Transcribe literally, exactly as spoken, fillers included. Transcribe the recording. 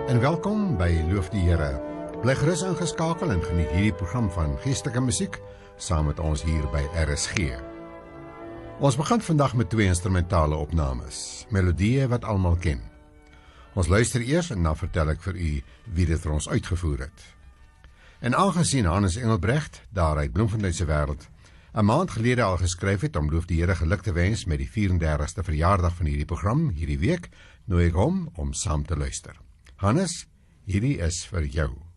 En welkom by Loof die Here. Bly gerus ingeskakel en geniet hierdie program van geestelike musiek saam met ons hier by R S G. Ons begin vandag met twee instrumentale opnames, melodieë wat almal ken. Ons luister eers en dan vertel ek vir u wie dit vir ons uitgevoer het. En aangesien Hannes Engelbrecht, daar uit Bloemfontein se wêreld, 'n maand gelede al geskryf het om Loof die Here geluk te wens met die vyf en dertigste verjaardag van hierdie program, hierdie week, nooi ek hom om saam te luister. Hannes, hierdie is vir jou.